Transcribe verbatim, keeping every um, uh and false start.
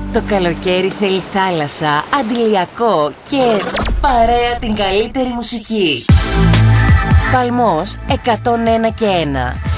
Το καλοκαίρι θέλει θάλασσα, αντιλιακό και παρέα την καλύτερη μουσική. Παλμός εκατόν ένα και ένα.